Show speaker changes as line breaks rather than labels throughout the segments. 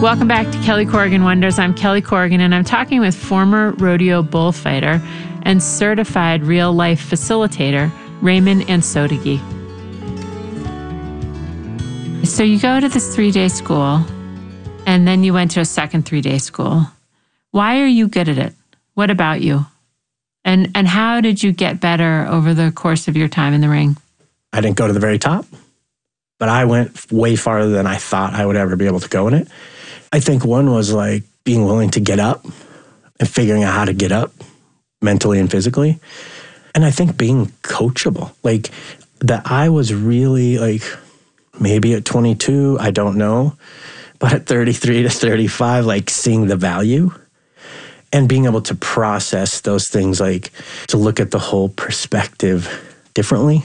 Welcome back to Kelly Corrigan Wonders. I'm Kelly Corrigan, and I'm talking with former rodeo bullfighter and certified real-life facilitator, Raymond Ansotigi. So you go to this 3-day school, and then you went to a second 3-day school. Why are you good at it? What about you? And how did you get better over the course of your time in the ring?
I didn't go to the very top, but I went way farther than I thought I would ever be able to go in it. I think one was like being willing to get up and figuring out how to get up mentally and physically. And I think being coachable, like that I was really like, maybe at 22, I don't know, but at 33 to 35, like seeing the value and being able to process those things, like to look at the whole perspective differently,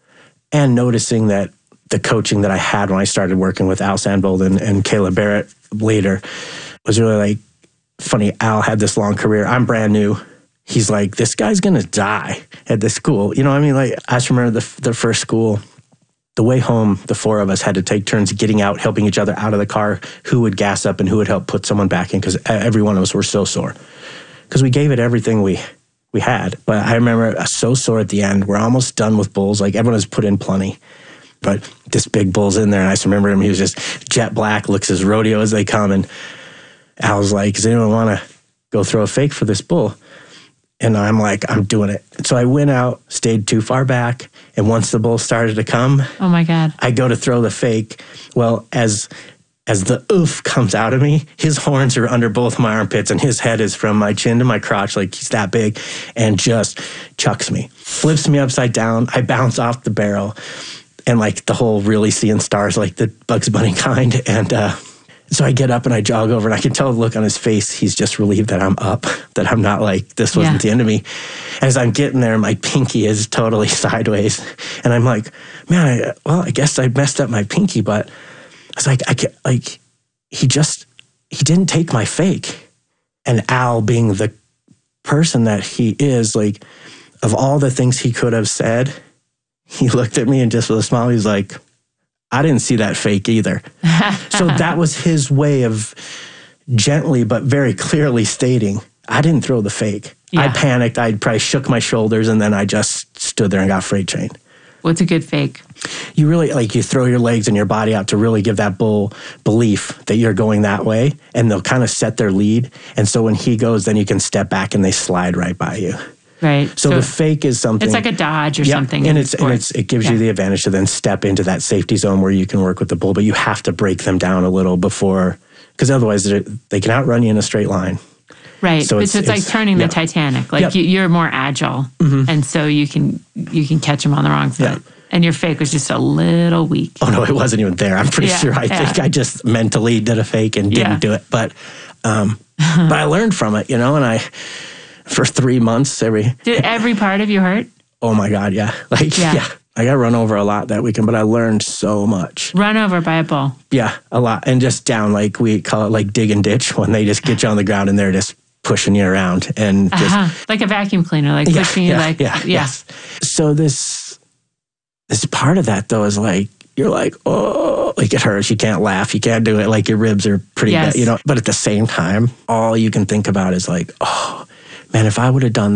and noticing that the coaching that I had when I started working with Al Sandvold and Kayla Barrett later was really like funny. Al had this long career. I'm brand new. He's like, this guy's going to die at this school. You know what I mean? Like, I just remember the first school, the way home, the four of us had to take turns getting out, helping each other out of the car, who would gas up and who would help put someone back in, because every one of us were so sore. Because we gave it everything we had. But I remember so sore at the end. We're almost done with bulls. Like, everyone has put in plenty. But this big bull's in there, and I just remember him. He was just jet black, looks as rodeo as they come. And Al was like, does anyone want to go throw a fake for this bull? And I'm like, I'm doing it. So I went out, stayed too far back, and once the bull started to come,
oh my God,
I go to throw the fake. Well, as the oof comes out of me, his horns are under both my armpits, and his head is from my chin to my crotch, like he's that big, and just chucks me, flips me upside down. I bounce off the barrel, and like the whole really seeing stars, like the Bugs Bunny kind. And so I get up and I jog over, and I can tell the look on his face. He's just relieved that I'm up, that I'm not like, this wasn't the end of me. As I'm getting there, my pinky is totally sideways. And I'm like, man, I guess I messed up my pinky, but I was like, he didn't take my fake. And Al, being the person that he is, like, of all the things he could have said, he looked at me and just with a smile, he's like, I didn't see that fake either. So that was his way of gently but very clearly stating, I didn't throw the fake. Yeah. I panicked. I probably shook my shoulders, and then I just stood there and got freight trained.
What's a good fake?
You really, you throw your legs and your body out to really give that bull belief that you're going that way, and they'll kind of set their lead. And so when he goes, then you can step back and they slide right by you.
Right.
So the fake is something.
It's like a dodge or something.
And it gives you the advantage to then step into that safety zone where you can work with the bull, but you have to break them down a little before, because otherwise they can outrun you in a straight line.
Right. So it's like turning the Titanic. Like you're more agile, and so you can catch them on the wrong foot. Yeah. And your fake was just a little weak.
Oh no, it wasn't even there. I'm pretty sure. I think I just mentally did a fake and didn't do it. But I learned from it, and for 3 months,
Did every part of you hurt?
Oh my God, yeah. I got run over a lot that weekend, but I learned so much.
Run over by a bull?
Yeah, a lot. And just down, like we call it, like dig and ditch, when they just get you on the ground and they're just pushing you around and just
like a vacuum cleaner, like pushing you, like
Yes. So this part of that though is like, you're like, oh, like it hurts. You can't laugh. You can't do it. Like your ribs are pretty bad, But at the same time, all you can think about is like, oh man, if I would have done